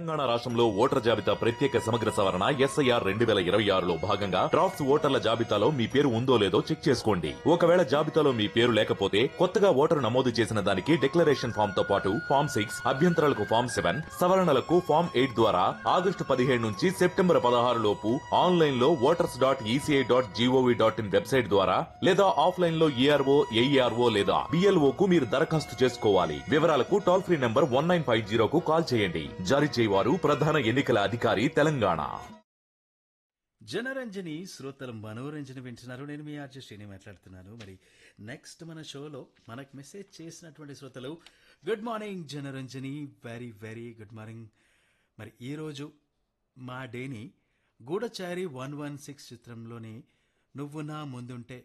తెలంగాణ రాష్ట్రంలో ఓటర్ జాబితా ప్రత్యేక సమగ్ర సవరణ ఎస్ఐఆర్ 2026లో భాగంగా డ్రాఫ్ట్స్ ఓటర్ల జాబితాలో మీ పేరు ఉందో లేదో చెక్ చేసుకోండి. ఒకవేళ జాబితాలో మీ పేరు లేకపోతే కొత్తగా ఓటరు నమోదు చేసిన దానికి డిక్లరేషన్ ఫామ్ తో పాటు ఫామ్ 6, అభ్యంతరాలకు ఫామ్ 7, సవరణలకు ఫామ్ 8 ద్వారా ఆగస్టు 15 నుంచి సెప్టెంబర్ 16 లోపు ఆన్లైన్ లో voters.eci.gov.in వెబ్సైట్ ద్వారా లేదా ఆఫ్లైన్ లో ఏఆర్ఓ, ఏఈఆర్ఓ లేదా బిఎల్ఓ కు మీరు దరఖాస్తు చేసుకోవాలి. వివరాలకు టోల్ ఫ్రీ నంబర్ 1950 కు కాల్ చేయండి. జారీ చేయవారు ప్రధాన ఎన్నికల అధికారి తెలంగాణ. జనరంజని శ్రోతలు మనోరంజన వింటున్నారు. నేను మీ ఆర్జే శ్రీని మాట్లాడుతున్నాను. మరి నెక్స్ట్ మన షోలో మనకు మెసేజ్ చేసినటువంటి శ్రోతలు good morning Janaranjani, very very good morning. మరి ఈరోజు మా డేని గూఢచారి 116 చిత్రంలోని నువ్వు నా ముందుంటే